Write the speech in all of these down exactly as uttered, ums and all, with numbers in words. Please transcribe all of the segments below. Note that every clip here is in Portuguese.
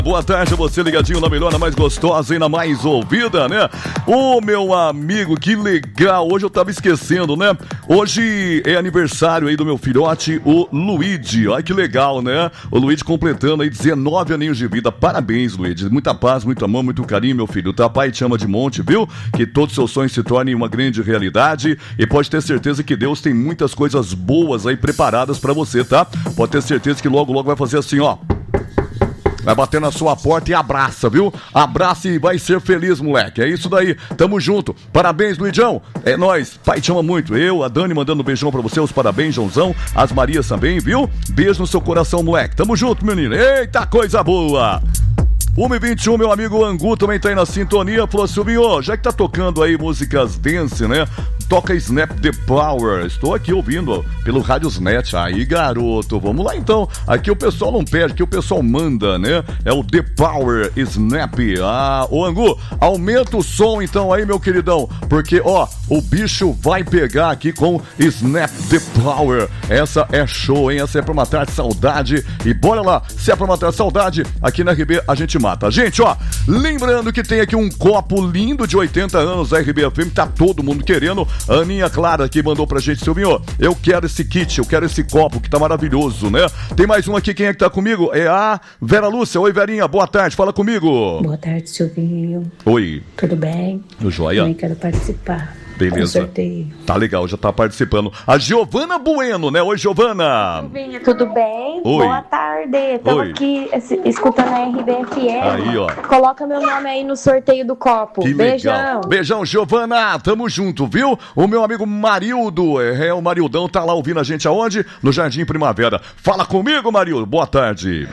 Boa tarde a você ligadinho na melhor, na mais gostosa e na mais ouvida, né? Ô, meu amigo, que legal. Hoje eu tava esquecendo, né? Hoje é aniversário aí do meu filhote, o Luigi. Olha que legal, né? O Luigi completando aí dezenove aninhos de vida. Parabéns, Luigi. Muita paz, muito amor, muito carinho, meu filho. O teu pai te ama de monte, viu? Que todos os seus sonhos se tornem uma grande realidade. E pode ter certeza que Deus tem muitas coisas boas aí preparadas pra você, tá? Pode ter certeza que logo, logo vai fazer assim, ó. Vai bater na sua porta e abraça, viu? Abraça e vai ser feliz, moleque. É isso daí. Tamo junto. Parabéns, Luidão. É nóis. Pai te ama muito. Eu, a Dani mandando um beijão pra você. Os parabéns, Joãozão. As Marias também, viu? Beijo no seu coração, moleque. Tamo junto, menino. Eita, coisa boa. uma e vinte e um, meu amigo Angu também tá aí na sintonia. Falou, Silvinho, já que tá tocando aí músicas dance, né? Toca Snap the Power. Estou aqui ouvindo ó, pelo Radiosnet. Aí, garoto, vamos lá então. Aqui o pessoal não pede, aqui o pessoal manda, né? É o The Power Snap. Ah, ô Angu, aumenta o som então aí, meu queridão. Porque, ó, o bicho vai pegar aqui com Snap the Power. Essa é show, hein? Essa é pra matar saudade. E bora lá, se é pra matar saudade, aqui na R B a gente mata. Gente, ó, lembrando que tem aqui um copo lindo de oitenta anos da R B F M, tá todo mundo querendo. A Aninha Clara aqui mandou pra gente, Silvinho, eu quero esse kit, eu quero esse copo que tá maravilhoso, né? Tem mais um aqui, quem é que tá comigo? É a Vera Lúcia. Oi, Verinha, boa tarde, fala comigo. Boa tarde, Silvinho. Oi. Tudo bem? Tudo jóia? Também quero participar. Beleza. Tá legal, já tá participando. A Giovana Bueno, né? Oi, Giovana. Silvinho, tudo bem? Oi. Boa tarde. Tô Oi. aqui escutando a R B F M. Aí, ó. Coloca meu nome aí no sorteio do copo. Que Beijão. legal. Beijão, Giovana. Tamo junto, viu? O meu amigo Marildo, é, o Marildão, tá lá ouvindo a gente aonde? No Jardim Primavera. Fala comigo, Marildo. Boa tarde.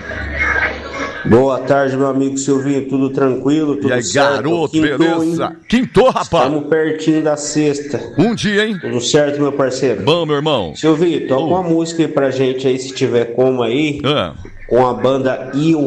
Boa tarde, meu amigo Silvinho, tudo tranquilo, tudo e aí, certo? garoto, Quintou, beleza? Hein? Quintou, rapaz? Estamos pertinho da sexta. Um dia, hein? Tudo certo, meu parceiro? Bom, meu irmão. Silvinho, toca oh. uma música aí pra gente aí, se tiver como aí, ah. com a banda E